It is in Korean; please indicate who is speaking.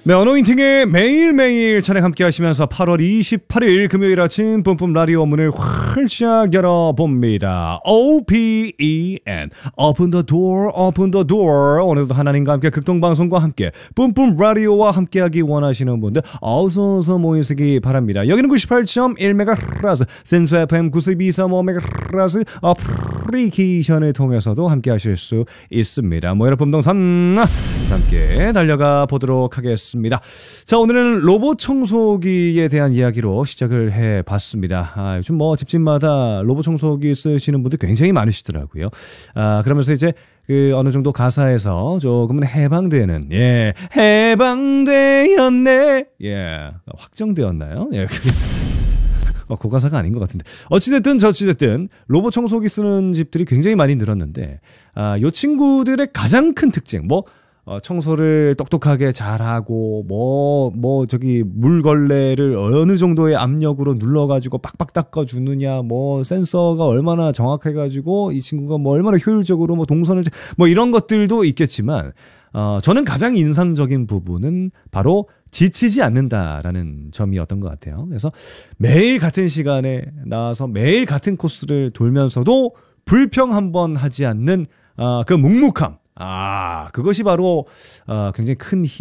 Speaker 1: 네, 언어인팅의 매일매일 찬양 함께 하시면서 8월 28일 금요일 아침 뿜뿜 라디오 문을 활짝 열어봅니다. OPEN Open the door, open the door. 오늘도 하나님과 함께 극동방송과 함께 뿜뿜 라디오와 함께하기 원하시는 분들 어서어서 모이시기 바랍니다. 여기는 98.1MHz 센수 FM 92.5MHz 어플리케이션을 통해서도 함께 하실 수 있습니다. 모여라 뿜동산 함께 달려가 보도록 하겠습니다. 자, 오늘은 로봇 청소기에 대한 이야기로 시작을 해봤습니다. 요즘 뭐 집집마다 로봇 청소기 쓰시는 분들 굉장히 많으시더라고요. 그러면서 이제 어느 정도 가사에서 조금은 해방되는, 해방되었네. 확정되었나요? 그 가사가 아닌 것 같은데. 어찌됐든 저찌됐든 로봇 청소기 쓰는 집들이 굉장히 많이 늘었는데, 요 친구들의 가장 큰 특징, 청소를 똑똑하게 잘하고, 물걸레를 어느 정도의 압력으로 눌러가지고 빡빡 닦아주느냐, 센서가 얼마나 정확해가지고 이 친구가 얼마나 효율적으로 동선을, 이런 것들도 있겠지만, 저는 가장 인상적인 부분은 바로 지치지 않는다라는 점이었던 것 같아요. 그래서 매일 같은 시간에 나와서 매일 같은 코스를 돌면서도 불평 한번 하지 않는, 그 묵묵함. 그것이 바로 굉장히 큰 힘